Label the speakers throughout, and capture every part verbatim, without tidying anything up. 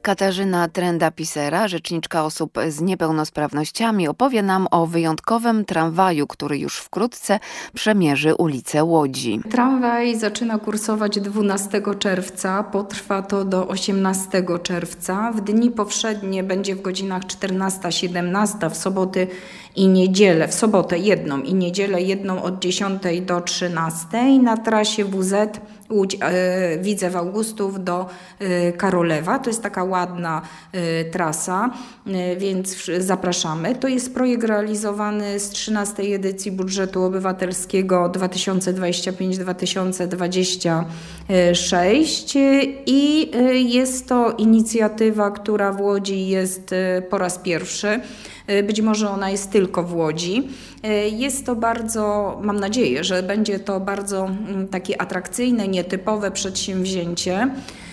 Speaker 1: Katarzyna Trenda-Pisera, rzeczniczka osób z niepełnosprawnościami, opowie nam o wyjątkowym tramwaju, który już wkrótce przemierzy ulicę Łodzi.
Speaker 2: Tramwaj zaczyna kursować dwunastego czerwca, potrwa to do osiemnastego czerwca. W dni powszednie będzie w godzinach czternasta siedemnasta, w soboty i niedzielę, w sobotę jedną i niedzielę jedną od dziesiątej do trzynastej na trasie W Z Łódź, e, Widzew Augustów do e, Karolewa. To jest taka ładna e, trasa, e, więc w, zapraszamy. To jest projekt realizowany z trzynastej edycji budżetu obywatelskiego dwa tysiące dwudziesty piąty do dwa tysiące dwudziestego szóstego i e, jest to inicjatywa, która w Łodzi jest e, po raz pierwszy. Być może ona jest tylko w Łodzi. Jest to bardzo, mam nadzieję, że będzie to bardzo takie atrakcyjne, nietypowe przedsięwzięcie,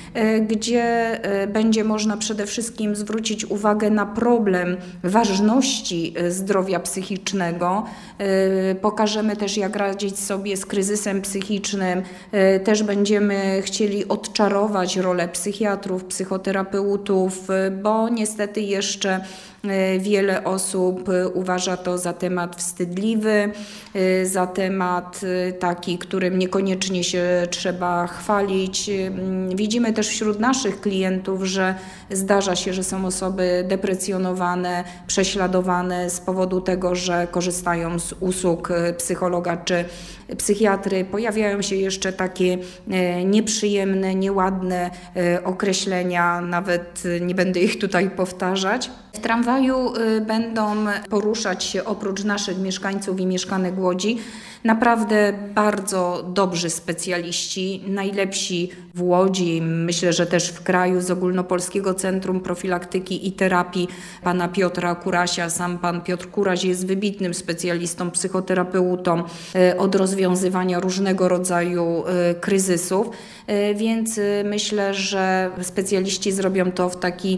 Speaker 2: gdzie będzie można przede wszystkim zwrócić uwagę na problem ważności zdrowia psychicznego. Pokażemy też, jak radzić sobie z kryzysem psychicznym. Też będziemy chcieli odczarować rolę psychiatrów, psychoterapeutów, bo niestety jeszcze wiele osób uważa to za temat wstydliwy, za temat taki, którym niekoniecznie się trzeba chwalić. Widzimy też wśród naszych klientów, że zdarza się, że są osoby deprecjonowane, prześladowane z powodu tego, że korzystają z usług psychologa czy psychiatry. Pojawiają się jeszcze takie nieprzyjemne, nieładne określenia, nawet nie będę ich tutaj powtarzać. W tramwaju będą poruszać się oprócz naszych mieszkańców i mieszkanek Łodzi naprawdę bardzo dobrzy specjaliści, najlepsi w Łodzi, myślę, że też w kraju, z Ogólnopolskiego Centrum Profilaktyki i Terapii pana Piotra Kurasia. Sam pan Piotr Kuraś jest wybitnym specjalistą, psychoterapeutą od rozwiązywania różnego rodzaju kryzysów, więc myślę, że specjaliści zrobią to w taki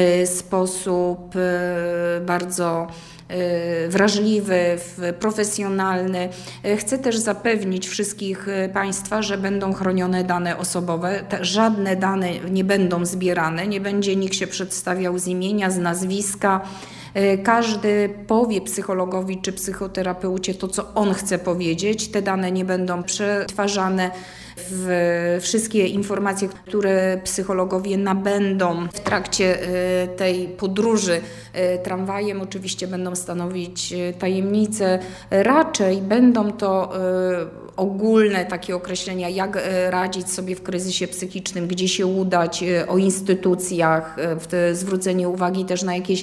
Speaker 2: sposób bardzo wrażliwy, profesjonalny. Chcę też zapewnić wszystkich Państwa, że będą chronione dane osobowe. Żadne dane nie będą zbierane, nie będzie nikt się przedstawiał z imienia, z nazwiska. Każdy powie psychologowi czy psychoterapeucie to, co on chce powiedzieć. Te dane nie będą przetwarzane. W wszystkie informacje, które psychologowie nabędą w trakcie tej podróży tramwajem, oczywiście będą stanowić tajemnicę. Raczej będą to ogólne takie określenia, jak radzić sobie w kryzysie psychicznym, gdzie się udać, o instytucjach, zwrócenie uwagi też na jakieś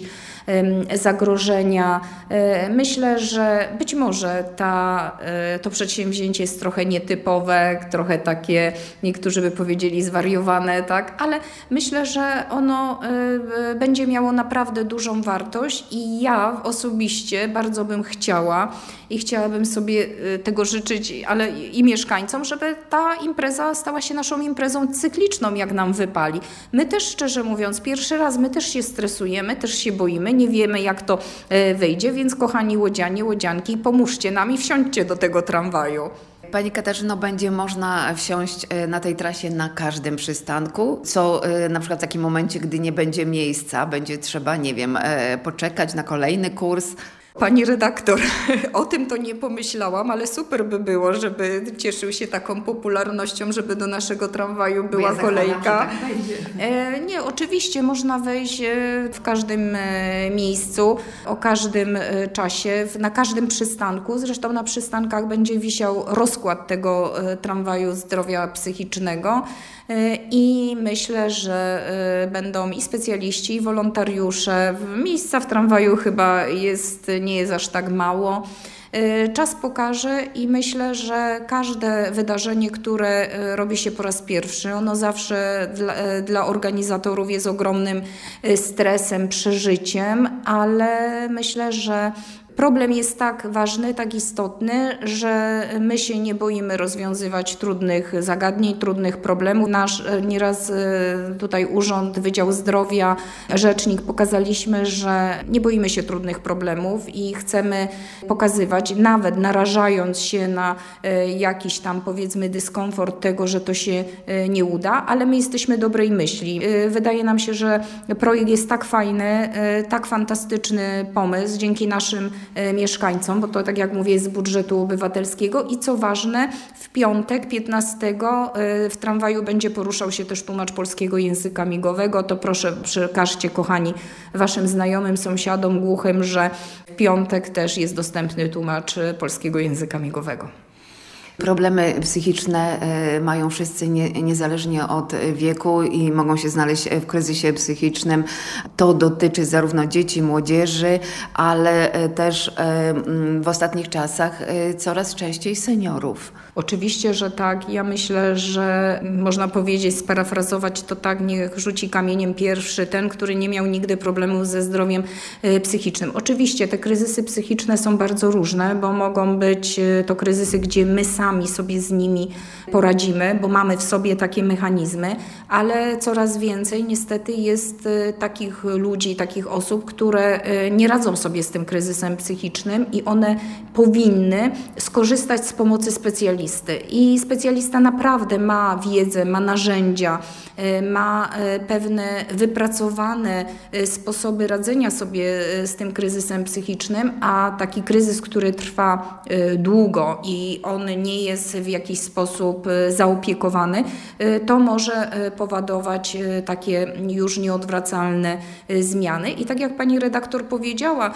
Speaker 2: zagrożenia. Myślę, że być może ta, to przedsięwzięcie jest trochę nietypowe, trochę takie, niektórzy by powiedzieli zwariowane, tak, ale myślę, że ono będzie miało naprawdę dużą wartość i ja osobiście bardzo bym chciała i chciałabym sobie tego życzyć, ale i mieszkańcom, żeby ta impreza stała się naszą imprezą cykliczną, jak nam wypali. My też, szczerze mówiąc, pierwszy raz my też się stresujemy, też się boimy, nie wiemy, jak to wyjdzie, więc kochani łodzianie, łodzianki, pomóżcie nam i wsiądźcie do tego tramwaju.
Speaker 1: Pani Katarzyno, będzie można wsiąść na tej trasie na każdym przystanku, co na przykład w takim momencie, gdy nie będzie miejsca, będzie trzeba, nie wiem, poczekać na kolejny kurs.
Speaker 2: Pani redaktor, o tym to nie pomyślałam, ale super by było, żeby cieszył się taką popularnością, żeby do naszego tramwaju była ja kolejka.
Speaker 1: Tak będzie.
Speaker 2: E, nie, oczywiście można wejść w każdym miejscu, o każdym czasie, na każdym przystanku. Zresztą na przystankach będzie wisiał rozkład tego tramwaju zdrowia psychicznego. I myślę, że będą i specjaliści, i wolontariusze. Miejsca w tramwaju chyba jest, nie jest aż tak mało. Czas pokaże i myślę, że każde wydarzenie, które robi się po raz pierwszy, ono zawsze dla, dla organizatorów jest ogromnym stresem, przeżyciem, ale myślę, że Problem jest tak ważny, tak istotny, że my się nie boimy rozwiązywać trudnych zagadnień, trudnych problemów. Nasz nieraz tutaj Urząd, Wydział Zdrowia, Rzecznik pokazaliśmy, że nie boimy się trudnych problemów i chcemy pokazywać, nawet narażając się na jakiś tam powiedzmy dyskomfort tego, że to się nie uda, ale my jesteśmy dobrej myśli. Wydaje nam się, że projekt jest tak fajny, tak fantastyczny pomysł dzięki naszym mieszkańcom, bo to tak jak mówię jest z budżetu obywatelskiego i co ważne w piątek piętnastego w tramwaju będzie poruszał się też tłumacz polskiego języka migowego. To proszę przekażcie kochani waszym znajomym, sąsiadom głuchym, że w piątek też jest dostępny tłumacz polskiego języka migowego.
Speaker 1: Problemy psychiczne mają wszyscy nie, niezależnie od wieku i mogą się znaleźć w kryzysie psychicznym. To dotyczy zarówno dzieci, młodzieży, ale też w ostatnich czasach coraz częściej seniorów.
Speaker 2: Oczywiście, że tak. Ja myślę, że można powiedzieć, sparafrazować to tak, niech rzuci kamieniem pierwszy ten, który nie miał nigdy problemów ze zdrowiem psychicznym. Oczywiście te kryzysy psychiczne są bardzo różne, bo mogą być to kryzysy, gdzie my sami sobie z nimi poradzimy, bo mamy w sobie takie mechanizmy, ale coraz więcej niestety jest takich ludzi, takich osób, które nie radzą sobie z tym kryzysem psychicznym i one powinny skorzystać z pomocy specjalistów. I specjalista naprawdę ma wiedzę, ma narzędzia, ma pewne wypracowane sposoby radzenia sobie z tym kryzysem psychicznym, a taki kryzys, który trwa długo i on nie jest w jakiś sposób zaopiekowany, to może powodować takie już nieodwracalne zmiany. I tak jak pani redaktor powiedziała,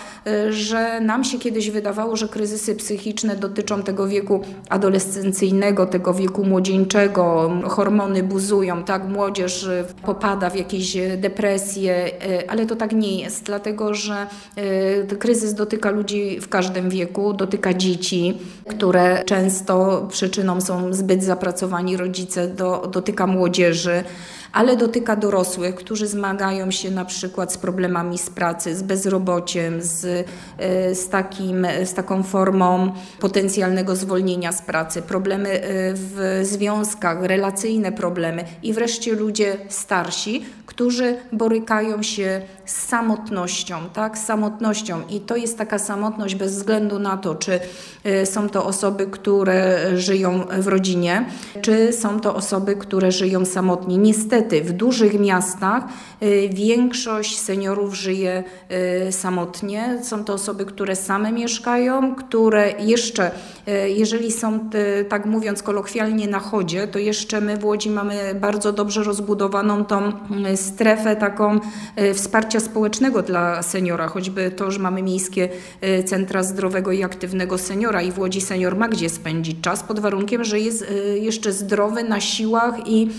Speaker 2: że nam się kiedyś wydawało, że kryzysy psychiczne dotyczą tego wieku adolescencyjnego, tego wieku młodzieńczego, hormony buzują, tak, młodzież popada w jakieś depresje, ale to tak nie jest, dlatego że kryzys dotyka ludzi w każdym wieku, dotyka dzieci, które często przyczyną są zbyt zapracowani rodzice, do, dotyka młodzieży, ale dotyka dorosłych, którzy zmagają się na przykład z problemami z pracy, z bezrobociem, z, z, takim, z taką formą potencjalnego zwolnienia z pracy, problemy w związkach, relacyjne problemy i wreszcie ludzie starsi, którzy borykają się z samotnością, tak, z samotnością i to jest taka samotność bez względu na to, czy są to osoby, które żyją w rodzinie, czy są to osoby, które żyją samotnie. Niestety w dużych miastach większość seniorów żyje samotnie. Są to osoby, które same mieszkają, które jeszcze, jeżeli są, tak mówiąc kolokwialnie, na chodzie, to jeszcze my w Łodzi mamy bardzo dobrze rozbudowaną tą strefę taką wsparcia społecznego dla seniora, choćby to, że mamy miejskie centra zdrowego i aktywnego seniora i w Łodzi senior ma gdzie spędzić czas, pod warunkiem, że jest jeszcze zdrowy, na siłach i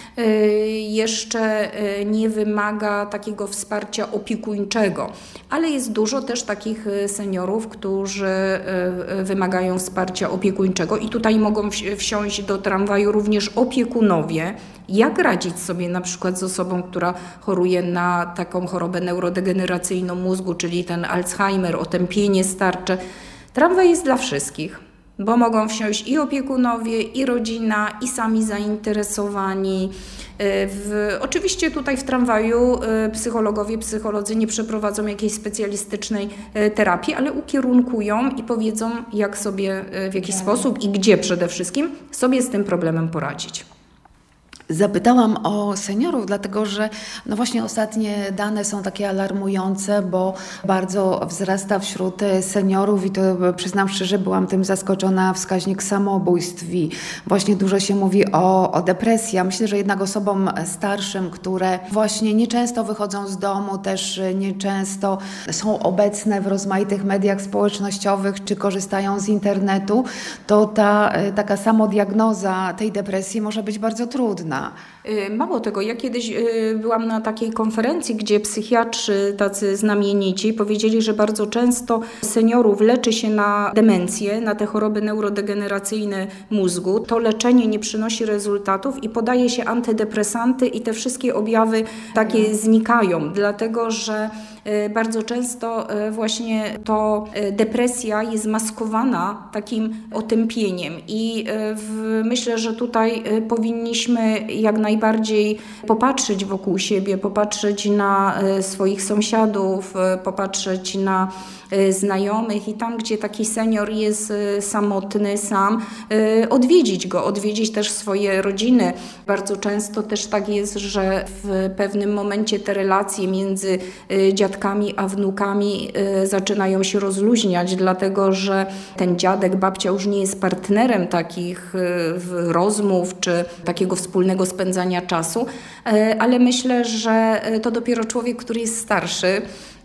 Speaker 2: jeszcze nie wymaga takiego wsparcia opiekuńczego, ale jest dużo też takich seniorów, którzy wymagają wsparcia opiekuńczego i tutaj mogą wsiąść do tramwaju również opiekunowie. Jak radzić sobie na przykład z osobą, która choruje na taką chorobę neurodegeneracyjną mózgu, czyli ten Alzheimer, otępienie starcze. Tramwaj jest dla wszystkich, bo mogą wsiąść i opiekunowie, i rodzina, i sami zainteresowani. W, oczywiście tutaj w tramwaju psychologowie, psycholodzy nie przeprowadzą jakiejś specjalistycznej terapii, ale ukierunkują i powiedzą, jak sobie, w jaki sposób i gdzie przede wszystkim sobie z tym problemem poradzić.
Speaker 1: Zapytałam o seniorów, dlatego że no właśnie ostatnie dane są takie alarmujące, bo bardzo wzrasta wśród seniorów i to przyznam szczerze, byłam tym zaskoczona, wskaźnik samobójstw i właśnie dużo się mówi o, o depresji. Ja myślę, że jednak osobom starszym, które właśnie nieczęsto wychodzą z domu, też nieczęsto są obecne w rozmaitych mediach społecznościowych czy korzystają z internetu, to ta taka samodiagnoza tej depresji może być bardzo trudna. pozytywna.
Speaker 2: Mało tego, ja kiedyś byłam na takiej konferencji, gdzie psychiatrzy tacy znamienici powiedzieli, że bardzo często seniorów leczy się na demencję, na te choroby neurodegeneracyjne mózgu. To leczenie nie przynosi rezultatów i podaje się antydepresanty i te wszystkie objawy takie znikają, dlatego że bardzo często właśnie to depresja jest maskowana takim otępieniem i myślę, że tutaj powinniśmy jak najbardziej popatrzeć wokół siebie, popatrzeć na swoich sąsiadów, popatrzeć na znajomych i tam, gdzie taki senior jest samotny sam, odwiedzić go, odwiedzić też swoje rodziny. Bardzo często też tak jest, że w pewnym momencie te relacje między dziadkami a wnukami zaczynają się rozluźniać, dlatego że ten dziadek, babcia już nie jest partnerem takich rozmów czy takiego wspólnego spędzania czasu, ale myślę, że to dopiero człowiek, który jest starszy,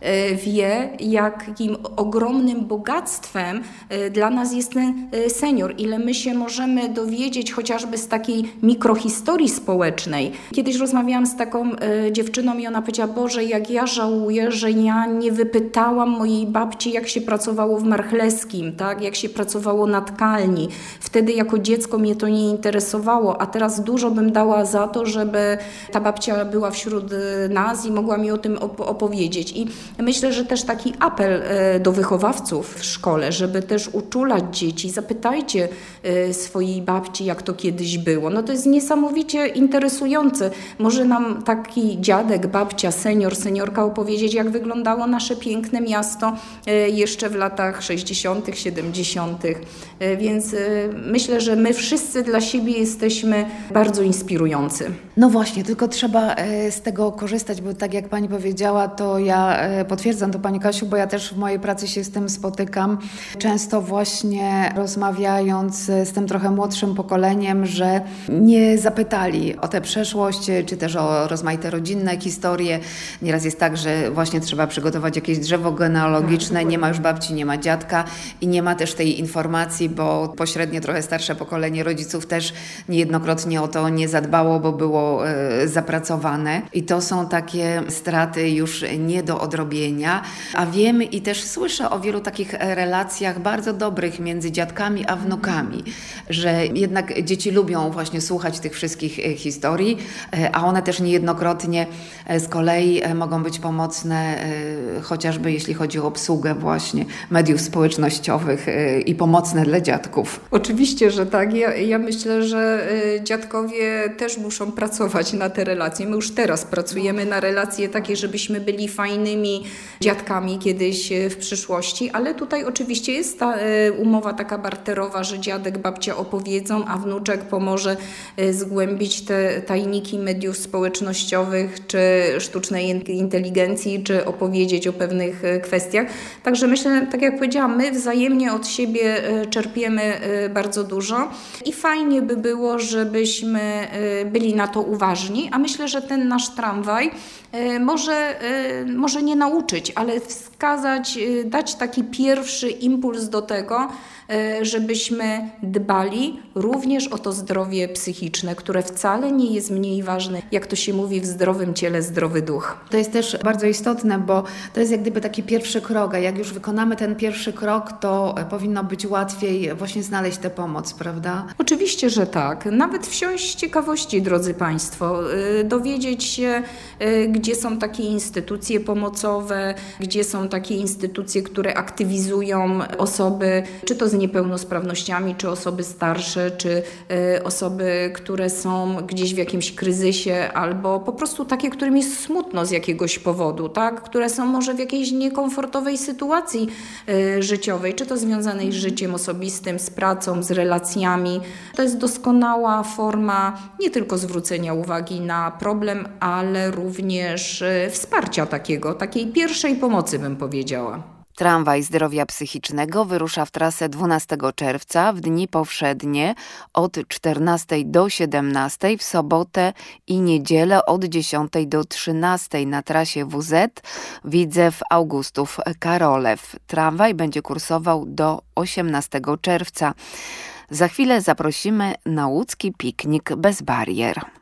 Speaker 2: wie, jakim ogromnym bogactwem dla nas jest ten senior, ile my się możemy dowiedzieć chociażby z takiej mikrohistorii społecznej. Kiedyś rozmawiałam z taką dziewczyną i ona powiedziała: Boże, jak ja żałuję, że ja nie wypytałam mojej babci, jak się pracowało w Marchleskim, tak? Jak się pracowało na tkalni. Wtedy jako dziecko mnie to nie interesowało, a teraz dużo bym dała za to, żeby ta babcia była wśród nas i mogła mi o tym op- opowiedzieć. I myślę, że też taki apel do wychowawców w szkole, żeby też uczulać dzieci. Zapytajcie swojej babci, jak to kiedyś było. No to jest niesamowicie interesujące. Może nam taki dziadek, babcia, senior, seniorka opowiedzieć, jak wyglądało nasze piękne miasto jeszcze w latach sześćdziesiątych, siedemdziesiątych. Więc myślę, że my wszyscy dla siebie jesteśmy bardzo inspirujący.
Speaker 1: No właśnie, tylko trzeba z tego korzystać, bo tak jak Pani powiedziała, to ja potwierdzam to, Pani Kasiu, bo ja też w mojej pracy się z tym spotykam. Często właśnie rozmawiając z tym trochę młodszym pokoleniem, że nie zapytali o tę przeszłość, czy też o rozmaite rodzinne historie. Nieraz jest tak, że właśnie trzeba przygotować jakieś drzewo genealogiczne, nie ma już babci, nie ma dziadka i nie ma też tej informacji, bo pośrednio trochę starsze pokolenie rodziców też niejednokrotnie o to nie zadbało, bo było e, zapracowane. I to są takie straty już nie do odrobienia, a wiem i też słyszę o wielu takich relacjach bardzo dobrych między dziadkami a wnukami, że jednak dzieci lubią właśnie słuchać tych wszystkich historii, a one też niejednokrotnie z kolei mogą być pomocne chociażby jeśli chodzi o obsługę właśnie mediów społecznościowych i pomocne dla dziadków.
Speaker 2: Oczywiście, że tak. Ja, ja myślę, że dziadkowie też muszą pracować na te relacje. My już teraz pracujemy na relacje takie, żebyśmy byli fajnymi dziadkami kiedyś w przyszłości, ale tutaj oczywiście jest ta umowa taka barterowa, że dziadek, babcia opowiedzą, a wnuczek pomoże zgłębić te tajniki mediów społecznościowych, czy sztucznej inteligencji, czy opowiedzieć o pewnych kwestiach. Także myślę, tak jak powiedziałam, my wzajemnie od siebie czerpiemy bardzo dużo i fajnie by było, żebyśmy byli na to uważni, a myślę, że ten nasz tramwaj może, może nie nauczyć, ale wskazać, dać taki pierwszy impuls do tego, żebyśmy dbali również o to zdrowie psychiczne, które wcale nie jest mniej ważne, jak to się mówi, w zdrowym ciele zdrowy duch.
Speaker 1: To jest też bardzo istotne, bo to jest jak gdyby taki pierwszy krok, a jak już wykonamy ten pierwszy krok, to powinno być łatwiej właśnie znaleźć tę pomoc, prawda?
Speaker 2: Oczywiście, że tak. Nawet wsiąść z ciekawości, drodzy Państwo, dowiedzieć się, gdzie są takie instytucje pomocowe, gdzie są takie instytucje, które aktywizują osoby, czy to z niepełnosprawnościami, czy osoby starsze, czy y, osoby, które są gdzieś w jakimś kryzysie, albo po prostu takie, którym jest smutno z jakiegoś powodu, tak? Które są może w jakiejś niekomfortowej sytuacji y, życiowej, czy to związanej z życiem osobistym, z pracą, z relacjami. To jest doskonała forma nie tylko zwrócenia uwagi na problem, ale również y, wsparcia takiego, takiej pierwszej pomocy, bym powiedziała.
Speaker 3: Tramwaj zdrowia psychicznego wyrusza w trasę dwunastego czerwca w dni powszednie od czternastej do siedemnastej, w sobotę i niedzielę od dziesiątej do trzynastej na trasie W Z Widzew Augustów Karolew. Tramwaj będzie kursował do osiemnastego czerwca. Za chwilę zaprosimy na łódzki piknik bez barier.